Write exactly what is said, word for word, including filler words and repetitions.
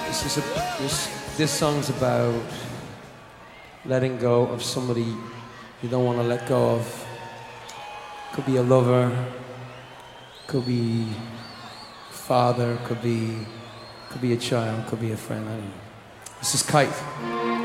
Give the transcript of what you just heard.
This is a this this song's about letting go of somebody you don't want to let go of. Could be a lover, could be a father, could be could be a child, could be a friend. I don't know. This is Kite.